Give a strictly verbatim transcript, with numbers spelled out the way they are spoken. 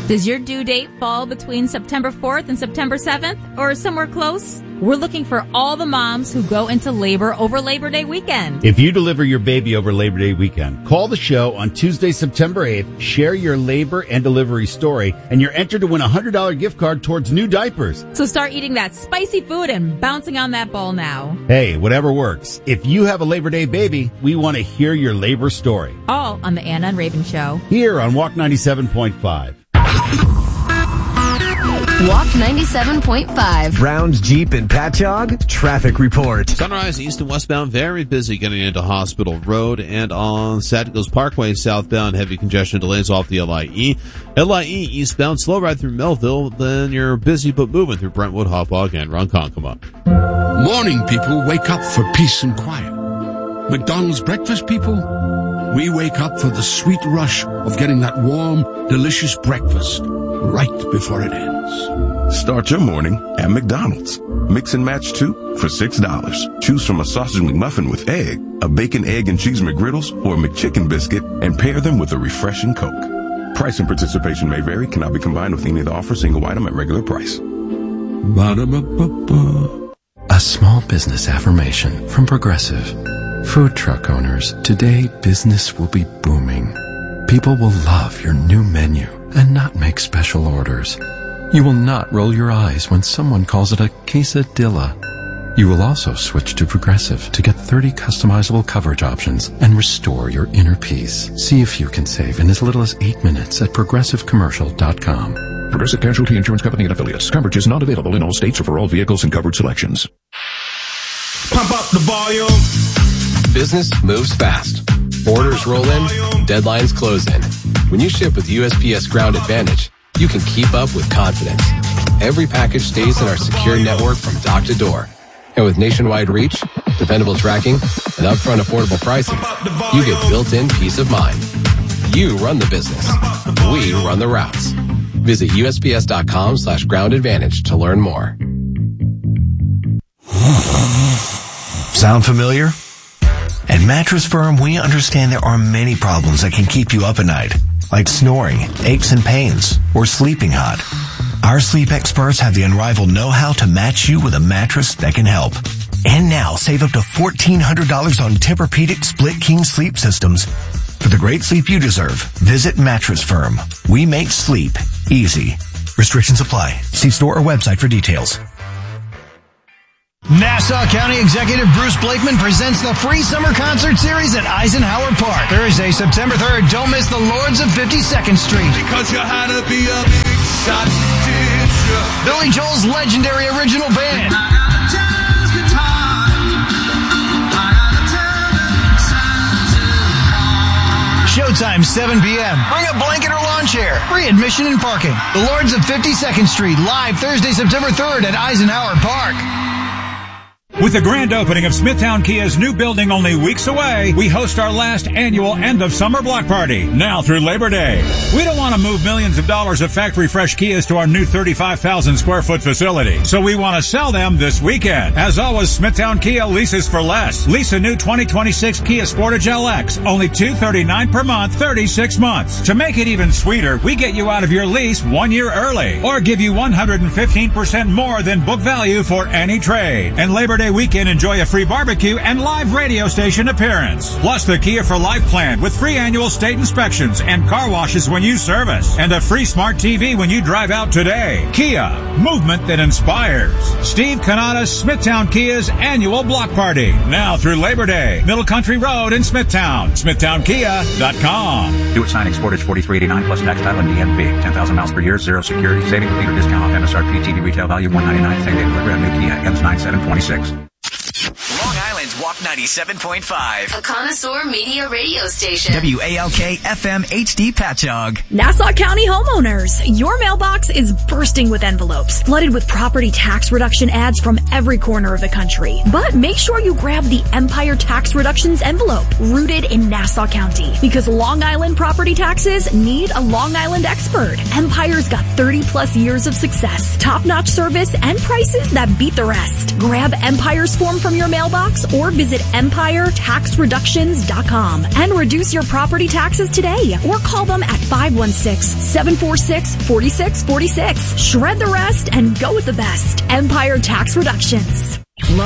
Does your due date fall between September fourth and September seventh or somewhere close? We're looking for all the moms who go into labor over Labor Day weekend. If you deliver your baby over Labor Day weekend, call the show on Tuesday, September eighth, share your labor and delivery story, and you're entered to win a one hundred dollars gift card towards new diapers. So start eating that spicy food and bouncing on that ball now. Hey, whatever works. If you have a Labor Day baby, we want to hear your labor story. All on the Anna and Raven Show. Here on Walk ninety-seven point five. Walk ninety-seven point five. Brown's Jeep and Patchogue traffic report. Sunrise east and westbound, very busy getting into Hospital Road, and on Satigos Parkway southbound, heavy congestion delays off the L I E. L I E eastbound, slow ride through Melville, then you're busy but moving through Brentwood, Hauppauge, and Ronkonkoma. Morning people wake up for peace and quiet. McDonald's breakfast people, we wake up for the sweet rush of getting that warm, delicious breakfast right before it ends. Start your morning at McDonald's. Mix and match two for six dollars. Choose from a sausage McMuffin with egg, a bacon, egg, and cheese McGriddles, or a McChicken biscuit, and pair them with a refreshing Coke. Price and participation may vary, cannot be combined with any of the offer, single item at regular price. Ba-da-ba-ba-ba. A small business affirmation from Progressive. Food truck owners, today business will be booming. People will love your new menu and not make special orders. You will not roll your eyes when someone calls it a quesadilla. You will also switch to Progressive to get thirty customizable coverage options and restore your inner peace. See if you can save in as little as eight minutes at progressive commercial dot com. Progressive Casualty Insurance Company and Affiliates. Coverage is not available in all states or for all vehicles and covered selections. Pump up the volume. Business moves fast. Orders roll in, deadlines close in. When you ship with U S P S Ground Advantage, you can keep up with confidence. Every package stays in our secure network from dock to door. And with nationwide reach, dependable tracking, and upfront affordable pricing, you get built-in peace of mind. You run the business. We run the routes. Visit USPS.com slash ground advantage to learn more. Sound familiar? At Mattress Firm, we understand there are many problems that can keep you up at night, like snoring, aches and pains, or sleeping hot. Our sleep experts have the unrivaled know-how to match you with a mattress that can help. And now, save up to fourteen hundred dollars on Tempur-Pedic Split King sleep systems. For the great sleep you deserve, visit Mattress Firm. We make sleep easy. Restrictions apply. See store or website for details. Nassau County Executive Bruce Blakeman presents the free summer concert series at Eisenhower Park. Thursday, September third. Don't miss the Lords of fifty-second Street. Because you had to be a big shot, did you? Billy Joel's legendary original band. Showtime, seven p.m. Bring a blanket or lawn chair. Free admission and parking. The Lords of fifty-second Street, live Thursday, September third at Eisenhower Park. With the grand opening of Smithtown Kia's new building only weeks away, we host our last annual end-of-summer block party, now through Labor Day. We don't want to move millions of dollars of factory-fresh Kias to our new thirty-five thousand square foot facility, so we want to sell them this weekend. As always, Smithtown Kia leases for less. Lease a new twenty twenty-six Kia Sportage L X, only two hundred thirty-nine dollars per month, thirty-six months. To make it even sweeter, we get you out of your lease one year early, or give you one hundred fifteen percent more than book value for any trade. And Labor Day weekend, enjoy a free barbecue and live radio station appearance. Plus the Kia for Life plan with free annual state inspections and car washes when you service. And a free smart T V when you drive out today. Kia, movement that inspires. Steve Canada's Smithtown Kia's annual block party. Now through Labor Day. Middle Country Road in Smithtown. Smithtown Kia dot com. Do it signing Sportage forty-three eighty-nine plus tax title and D M V. ten thousand miles per year, zero security, saving the leader discount off M S R P, T V retail value one ninety-nine, same day delivery on new Kia, M nine seven twenty-six. Long Island's Walk ninety-seven point five. A connoisseur media radio station. W A L K F M H D Patchogue. Nassau County homeowners, your mailbox is bursting with envelopes, flooded with property tax reduction ads from every corner of the country. But make sure you grab the Empire Tax Reductions envelope, rooted in Nassau County, because Long Island property taxes need a Long Island expert. Empire's got thirty plus years of success, top-notch service, and prices that beat the rest. Grab Empire's form from your mailbox or visit visit empire tax reductions dot com and reduce your property taxes today, or call them at five one six, seven four six, four six four six. Shred the rest and go with the best. Empire Tax Reductions.